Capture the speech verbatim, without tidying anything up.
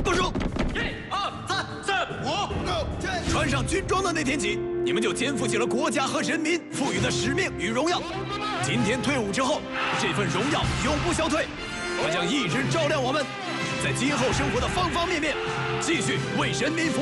动手！ 一、二、三、三、五、 六、七。穿上军装的那天起，你们就肩负起了国家和人民赋予的使命与荣耀。今天退伍之后，这份荣耀永不消退，它将一直照亮我们，在今后生活的方方面面，继续为人民服务。